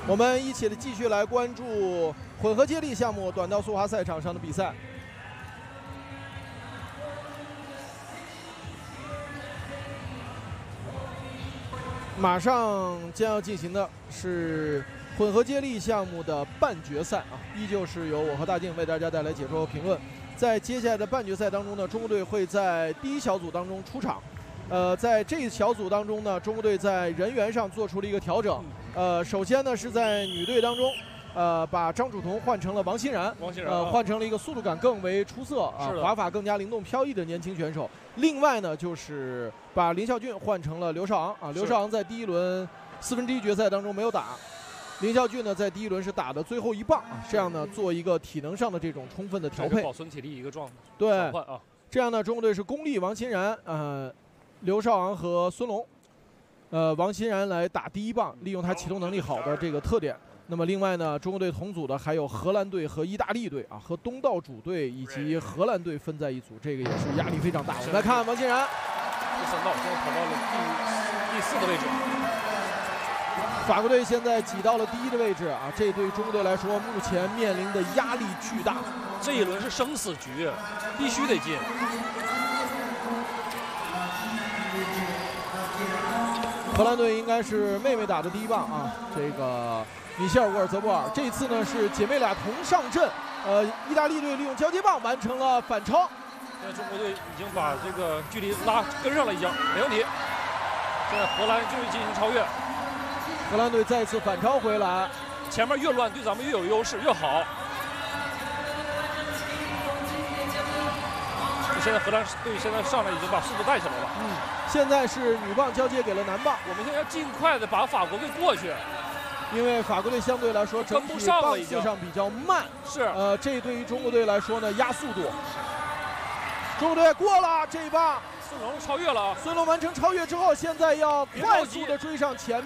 我们一起的继续来关注混合接力项目短道速滑赛场上的比赛。马上将要进行的是混合接力项目的半决赛啊，依旧是由我和大靖为大家带来解说和评论。在接下来的半决赛当中呢，中国队会在第一小组当中出场。在这一小组当中呢，中国队在人员上做出了一个调整。首先呢是在女队当中，把张楚彤换成了王欣然，换成了一个速度感更为出色啊，滑法更加灵动飘逸的年轻选手。另外呢，就是把林孝俊换成了刘少昂啊，刘少昂在第一轮1/4决赛当中没有打，林孝俊呢在第一轮是打的最后一棒啊，这样呢做一个体能上的这种充分的调配， 保存体力一个状态。 对啊， 这样呢，中国队是巩俐、王欣然、刘少昂和孙龙，王欣然来打第一棒，利用他启动能力好的这个特点。那么另外呢，中国队同组的还有荷兰队和意大利队啊，和东道主队以及荷兰队分在一组，这个也是压力非常大。我们来看王欣然， 第3道现在跑到了第4的位置。 法国队现在挤到了第1的位置啊，这对中国队来说目前面临的压力巨大。 这一轮是生死局，必须得进。 荷兰队应该是妹妹打的第一棒啊，这个米歇尔·沃尔泽波尔。这一次呢是姐妹俩同上阵，意大利队利用交接棒完成了反超。 现在中国队已经把这个距离跟上了，已经没问题。现在荷兰就进行超越， 荷兰队再次反超回来， 前面越乱对咱们越有优势越好。现在荷兰队现在上来已经把速度带起来了。 现在是女棒交接给了男棒， 我们现在要尽快的把法国给过去， 因为法国队相对来说整体棒次上比较慢。 是， 这对于中国队来说呢压速度。中国队过了这一棒， 孙龙超越了啊！ 孙龙完成超越之后，现在要快速的追上前面。